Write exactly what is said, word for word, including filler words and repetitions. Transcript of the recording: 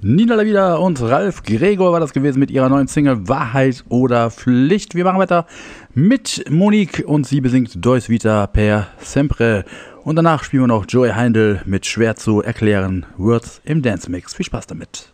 Nina Lavida und Ralf Gregor war das gewesen mit ihrer neuen Single Wahrheit oder Pflicht. Wir machen weiter mit Monique und sie besingt Deus Vita per Sempre. Und danach spielen wir noch Joey Heindl mit schwer zu erklären Words im Dance Mix. Viel Spaß damit.